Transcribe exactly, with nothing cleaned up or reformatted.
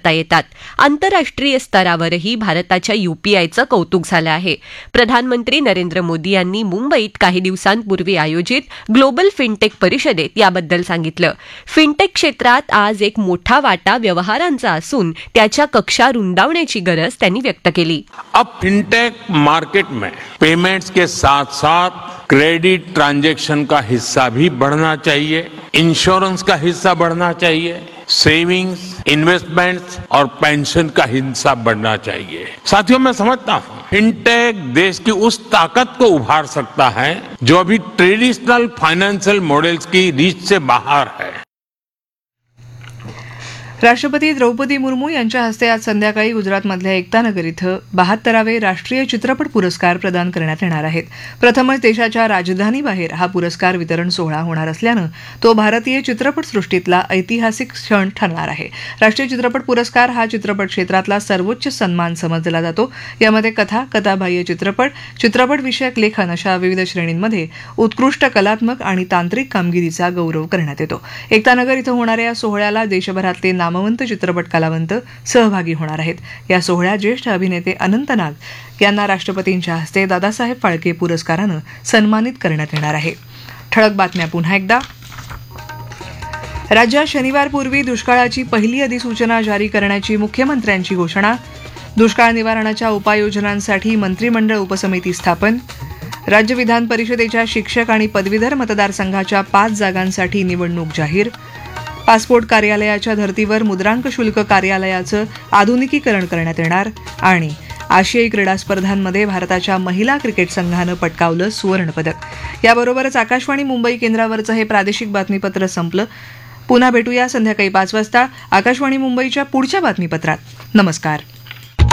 करता येतात. आंतरराष्ट्रीय स्तरावरही भारताच्या यूपीआयचं कौतुक झालं आहे. प्रधानमंत्री नरेंद्र मोदी यांनी मुंबईत काही दिवसांपूर्वी आयोजित ग्लोबल फिनटेक परिषदेत याबद्दल सांगितलं. फिनटेक क्षेत्रात आज एक मोठा वाटा व्यवहारांचा असून त्याच्या कक्षा रुंदावण्याची गरज त्यांनी व्यक्त केली. अब फिनटेक मार्केट में पेमेंट्स के साथ साथ क्रेडिट ट्रांजैक्शन का हिस्सा भी बढ़ना चाहिए, इंश्योरेंस का हिस्सा बढ़ना चाहिए, सेविंग्स, इन्वेस्टमेंट्स और पेंशन का हिस्सा बढ़ना चाहिए. साथियों, मैं समझता हूं फिनटेक देश की उस ताकत को उभार सकता है जो अभी ट्रेडिशनल फाइनेंशियल मॉडल्स की रीच से बाहर है. राष्ट्रपती द्रौपदी मुर्मू यांच्या हस्ते आज संध्याकाळी गुजरातमधल्या एकतानगर इथं बहात्तरावे राष्ट्रीय चित्रपट पुरस्कार प्रदान करण्यात येणार आहेत. प्रथमच देशाच्या राजधानीबाहेर हा पुरस्कार वितरण सोहळा होणार असल्यानं तो भारतीय चित्रपटसृष्टीतला ऐतिहासिक क्षण ठरणार आहे. राष्ट्रीय चित्रपट पुरस्कार हा चित्रपट क्षेत्रातला सर्वोच्च सन्मान समजला जातो. यामध्ये कथा, कथाबाह्य चित्रपट, चित्रपटविषयक लेखन अशा विविध श्रेणींमध्ये उत्कृष्ट कलात्मक आणि तांत्रिक कामगिरीचा गौरव करण्यात येतो. एकतानगर इथं होणाऱ्या या सोहळ्याला देशभरातले नामवंत चित्रपट कलावंत सहभागी होणार आहेत. या सोहळ्यात ज्येष्ठ अभिनेते अनंत नाग यांना राष्ट्रपतींच्या हस्ते दादासाहेब फाळके पुरस्कारानं सन्मानित करण्यात येणार आहे. ठळक बातम्या पुन्हा एकदा. राज्यात शनिवारपूर्वी दुष्काळाची पहिली अधिसूचना जारी करण्याची मुख्यमंत्र्यांची घोषणा. दुष्काळ निवारणाच्या उपाययोजनांसाठी मंत्रिमंडळ उपसमिती स्थापन. राज्य विधान परिषदेच्या शिक्षक आणि पदवीधर मतदारसंघाच्या पाच जागांसाठी निवडणूक जाहीर. पासपोर्ट कार्यालयाच्या धर्तीवर मुद्रांक शुल्क कार्यालयाचं आधुनिकीकरण करण्यात येणार. आणि आशियाई क्रीडा स्पर्धांमध्ये भारताच्या महिला क्रिकेट संघानं पटकावलं सुवर्णपदक. याबरोबरच आकाशवाणी मुंबई केंद्रावरचं हे प्रादेशिक बातमीपत्र संपलं. पुन्हा भेटूया संध्याकाळी पाच वाजता आकाशवाणी मुंबईच्या पुढच्या बातमीपत्रात. नमस्कार.